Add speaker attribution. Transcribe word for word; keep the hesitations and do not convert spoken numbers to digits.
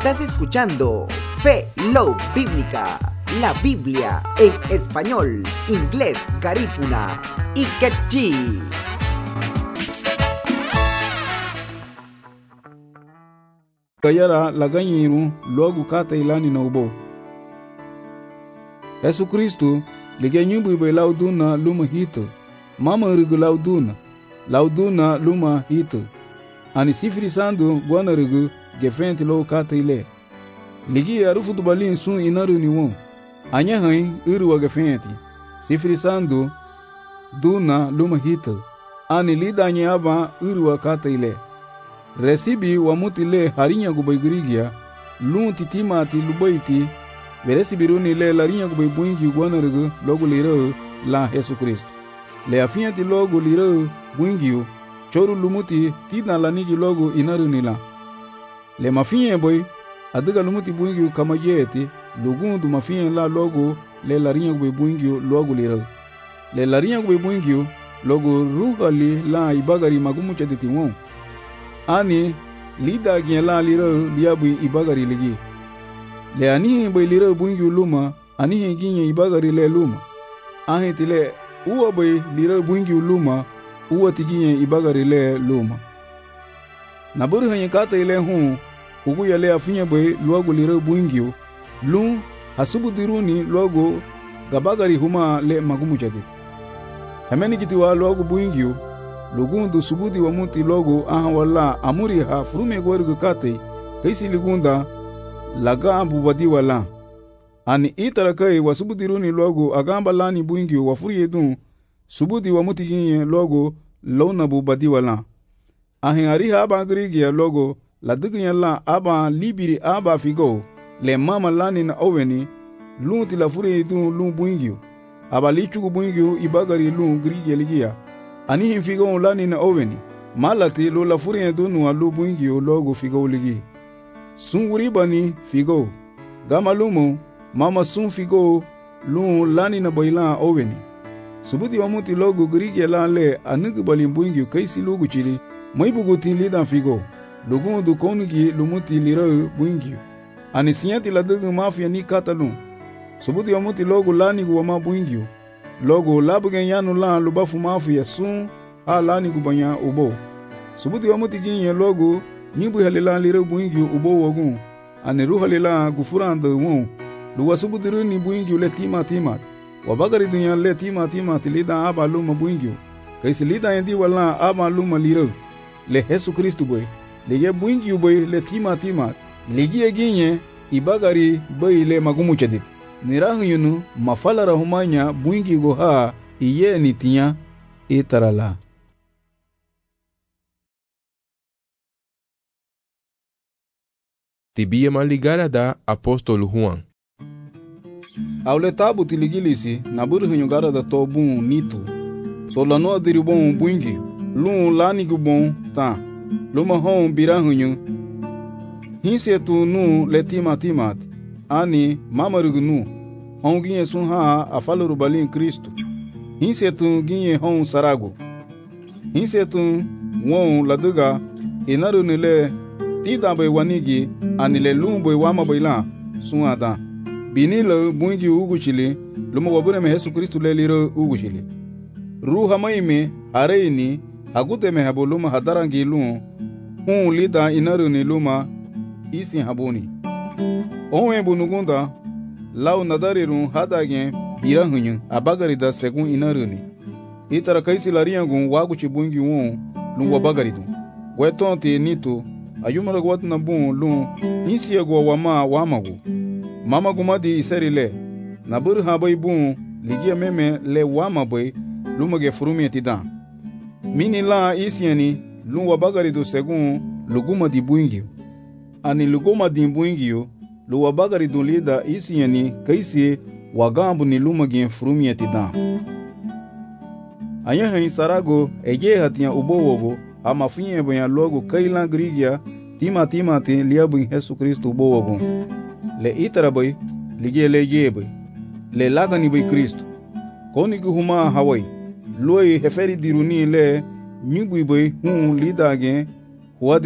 Speaker 1: Estás escuchando Fe Love Bíblica, la Biblia en español, inglés, garífuna y quechí.
Speaker 2: Kayara laganyiru logu kata ilani na ubo. Yesu Kristu lige nyumbu be lauduna luma hito. Mama rigu lauduna. Lauduna luma hito. Ani sifiri sandu gwana rigu gefenti lo kata ile. Ligi arufu tubalin sun inaru ni won. Anya hain uru wa gefenti. Sifiri sandu duna luma hito. Ani lida nyaba uru wa kata ile. Resibi wa mutile harinya gubay girigia lun titimati lubaiti veresibi runi le larinya gubay buingi gwanargu logo liro la Yesu Kristo le afianti logo liro buingi choru lumuti tina lanigi logo inaruni la le mafiye boy adiga lumuti buingi kama yeti lugundu mafiye la logo le larinya gubay buingi logo liro le larinya gubay buingi logo rugali la ibagari magumu chaditi won ani lida gen la liro liabu ibagari ligi le ani boy liro bungi luma ani ginye ibagari le luma ahi tile uwa boy liro bungi luma uwa tiginye ibagari le luma na buru hanye kata ile hu ugu ya le afinya boy luagu liro bungi lu hasubu diruni luagu gabagari huma le magumu chadit hameni kitiwa luagu bungi lugundu subudi wa muti logo aha wala amuri ha frume gwergu kate kaisi ligunda laga ambu badi wala ani itara kai wa subudi runi logo agamba lani buingi wa furi edun subudi wa muti ginye logo lona bu badi wala ahin ari ha ba grigi logo la dignya la aba libiri aba figo le mama lani na oweni lunti la furi edun lun buingi aba lichugu buingi ibagari lun grigi ligia ani hin figo lani na oweni malati lo la furi dunu alu buingi logo figo ligi sunguri bani figo gamalumo mama sun figo lu lani na boila oweni subudi wa muti logo grigi la le anugu bali buingi kaisi logo chili maibugo tili dan figo logo du kongi lumuti lira buingi ani sinyati la dugu mafia ni katalun subudi wa muti logo lani gu ma buingi logo labugen yanu la lubafu mafia sun a lani gubanya ubo subuti wa muti ginye logo nyimbu halila lire buingi ubo wogun ane ru halila gufuranda won luwa subuti runi buingi le tima tima wabagari dunya le tima tima tilida aba luma buingi kaisi lida yendi wala aba luma lire le Yesu Kristu boy lege buingi boy le tima tima legi ginye ibagari boy le magumu chadit nirahu yunu mafala rahumanya buingi goha iye nitinya itarala.
Speaker 3: Tibia maligara da apóstolo Juan.
Speaker 2: Aule tabu tiligilisi na burhu nyugara da tobun nito. Solano diribon buingi lun lani gubon ta luma hon birahu nyu hinse tu nu letima timat ani mamarugu nu hon ginye sun ha afaluru balin Kristo hinse tu ginye hon sarago hinse tu won laduga inaru nile tita bay wanigi ani le lumbo wama bayla sun ata binilo bungi ugu chili lumo wabune me Yesu Kristo le liro ugu chili ruha maime areini agute me habuluma hadarangi lu hun lida inaru ni luma isi habuni onwe bunugunda lau nadarirun hadagen birahunyu abagari da segun inaruni itara kaisi lariangun waguchi bungi won lu wabagaridu wetonte nito ayumara gwatna bun lu insiya go wama wamagu mama gumadi isarile nabur habai bun ligia meme le wama boy lumage furumi tidan mini la isiani lu wabagaridu segun luguma di bungi ani luguma di bungi lu wabagaridu lida isiani kaisi wagambu ni lumage furumi tidan anya hani sarago ege hatia ubowogo ama finye boya logo kaila grigia tima tima te liabu Yesu Kristo ubowogo le itara boy ligie lege boy le lagani boy Kristo koni guhuma hawai loi heferi diruni le nyubu boy hun lidage